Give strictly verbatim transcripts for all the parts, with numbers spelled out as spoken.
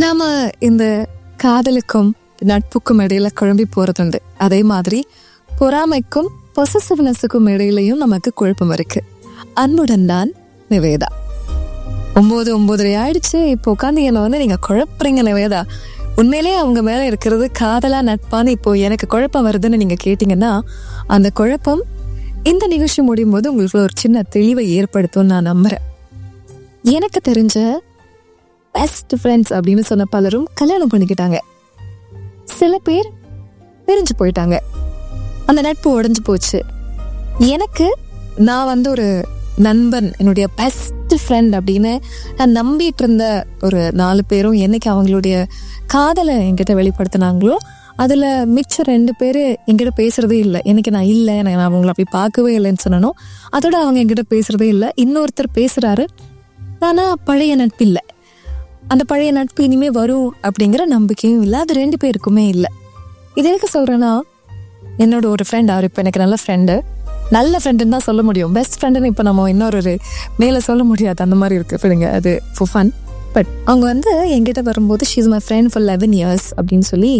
நாம இந்த காதலுக்கும் நட்புக்கும் இடையில குழம்பி போறதுண்டு. அதே மாதிரி பொறாமைக்கும் பொசசிவ்னஸுக்கும் இடையிலையும் நமக்கு குழப்பம் இருக்கு. அன்புடன் நான் நிவேதா. ஒன்பது ஒன்பதரை ஆயிடுச்சு. இப்போ உட்காந்து என்ன வந்து நீங்க குழப்பறீங்க நிவேதா, உண்மையிலேயே அவங்க மேல இருக்கிறது காதலா நட்பான்னு இப்போ எனக்கு குழப்பம் வருதுன்னு நீங்க கேட்டீங்கன்னா, அந்த குழப்பம் இந்த நிகழ்ச்சி முடியும் போது உங்களுக்கு ஒரு சின்ன தெளிவை ஏற்படுத்தும் நான் நம்புறேன். எனக்கு தெரிஞ்ச பெஸ்ட் ஃப்ரெண்ட்ஸ் அப்படின்னு சொன்ன பலரும் கல்யாணம் பண்ணிக்கிட்டாங்க. சில பேர் பிரிஞ்சு போயிட்டாங்க. அந்த நட்பு உடைஞ்சு போச்சு. எனக்கு நான் வந்து ஒரு நண்பன், என்னுடைய பெஸ்ட் ஃப்ரெண்ட் அப்படின்னு நான் நம்பிட்டு இருந்த ஒரு நாலு பேரும் என்னைக்கு அவங்களுடைய காதலை என்கிட்ட வெளிப்படுத்தினாங்களோ, அதுல மிச்சம் ரெண்டு பேரு என்கிட்ட பேசுறதே இல்லை. எனக்கு நான் இல்லை, நான் அவங்களை அப்படி பார்க்கவே இல்லைன்னு சொன்னனும். அதோட அவங்க என்கிட்ட பேசுறதே இல்லை. இன்னொருத்தர் பேசுறாரு, ஆனா பழைய நட்பு இல்லை. அந்த பழைய நட்பு இனிமே வரும் அப்படிங்கிற நம்பிக்கையும் இல்லை. அது ரெண்டு பேருக்குமே இல்லை. இது எதுக்கு சொல்றேன்னா, என்னோட ஒரு ஃப்ரெண்ட், அவர் இப்போ எனக்கு நல்ல ஃப்ரெண்டு, நல்ல ஃப்ரெண்டுன்னு தான் சொல்ல முடியும். பெஸ்ட் ஃப்ரெண்டுன்னு இப்போ நம்ம இன்னொரு மேலே சொல்ல முடியாது, அந்த மாதிரி இருக்கு ஃப்ரெண்டுங்க. அது ஃபார் ஃபன். பட் அவங்க வந்து என்கிட்ட வரும்போது she is my friend for eleven years அப்படின்னு சொல்லி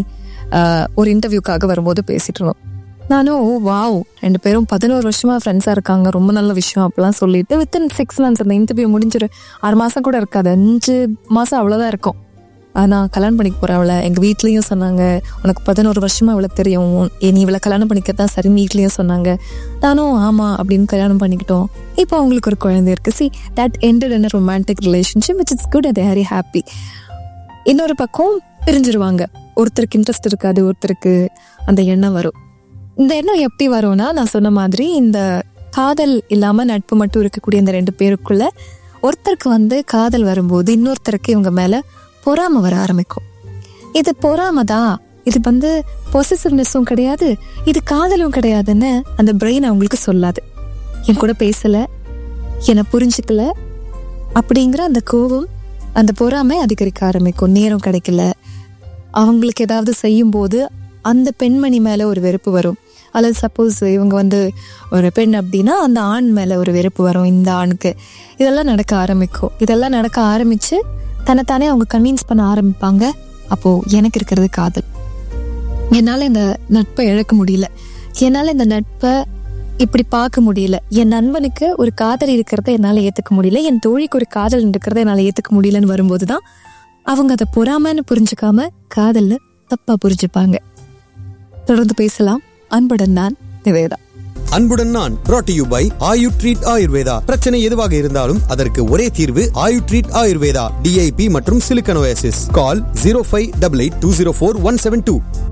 ஒரு இன்டர்வியூக்காக வரும்போது பேசிட்டு இருந்தோம். நானும் வாவ், ரெண்டு பேரும் பதினோரு வருஷமா ஃப்ரெண்ட்ஸாக இருக்காங்க, ரொம்ப நல்ல விஷயம் அப்படிலாம் சொல்லிட்டு வித்தின் சிக்ஸ் மந்த்ஸ் அந்த இன்டர்வியூ முடிஞ்சிரு ஆறு மாதம் கூட இருக்காது, அஞ்சு மாதம் அவ்வளோதான் இருக்கும். நான் கல்யாணம் பண்ணிக்க போகிறேன் அவளை. எங்கள் வீட்லேயும் சொன்னாங்க, உனக்கு பதினோரு வருஷமாக அவளை தெரியும், நீ இவளை கல்யாணம் பண்ணிக்கத்தான் சரி வீட்லேயும் சொன்னாங்க. நானும் ஆமாம் அப்படின்னு கல்யாணம் பண்ணிக்கிட்டோம். இப்போ அவங்களுக்கு ஒரு குழந்தை இருக்குது. See that ended in a romantic relationship which is good, அது வெரி ஹாப்பி. இன்னொரு பக்கம் பிரிஞ்சிருவாங்க. ஒருத்தருக்கு இன்ட்ரெஸ்ட் இருக்காது, ஒருத்தருக்கு அந்த எண்ணம் வரும். இந்த எண்ணம் எப்படி வரும்னா, நான் சொன்ன மாதிரி இந்த காதல் இல்லாமல் நட்பு மட்டும் இருக்கக்கூடிய இந்த ரெண்டு பேருக்குள்ள ஒருத்தருக்கு வந்து காதல் வரும்போது இன்னொருத்தருக்கு இவங்க மேலே பொறாமை வர ஆரம்பிக்கும். இது பொறாமை தான், இது வந்து பொசசிவ்னஸும் கிடையாது, இது காதலும் கிடையாதுன்னு அந்த பிரெயின் அவங்களுக்கு சொல்லாது. என் கூட பேசலை, என்னை புரிஞ்சுக்கல அப்படிங்கிற அந்த கோபம், அந்த பொறாமை அதிகரிக்க ஆரம்பிக்கும். நேரம் கிடைக்கல, அவங்களுக்கு ஏதாவது செய்யும் போது அந்த பெண்மணி மேலே ஒரு வெறுப்பு வரும். அல்லது சப்போஸ் இவங்க வந்து ஒரு பெண் அப்படின்னா அந்த ஆண் மேலே ஒரு வெறுப்பு வரும் இந்த ஆணுக்கு. இதெல்லாம் நடக்க ஆரம்பிக்கும். இதெல்லாம் நடக்க ஆரம்பித்து தன்னைத்தானே அவங்க கன்வின்ஸ் பண்ண ஆரம்பிப்பாங்க. அப்போது எனக்கு இருக்கிறது காதல், என்னால் இந்த நட்பை இழக்க முடியல, என்னால் இந்த நட்பை இப்படி பார்க்க முடியல, என் நண்பனுக்கு ஒரு காதல் இருக்கிறத என்னால் ஏற்றுக்க முடியல, என் தோழிக்கு ஒரு காதல் இருக்கிறத என்னால் ஏற்றுக்க முடியலன்னு வரும்போது தான் அவங்க அதை பொறாமன்னு புரிஞ்சுக்காம காதல்னு தப்பாக புரிஞ்சுப்பாங்க. தொடர்ந்து பேசலாம். அன்புடன் நான் நிவேதா. அன்புடன் நான் brought to you by Ayu treat Ayurveda. பிரச்சனை எதுவாக இருந்தாலும் அதற்கு ஒரே தீர்வு ஆயு ட்ரீட் ஆயுர்வேதா. டிஐபி மற்றும் சிலிக்கனோசிஸ். கால் zero five eight eight two zero four one seven two.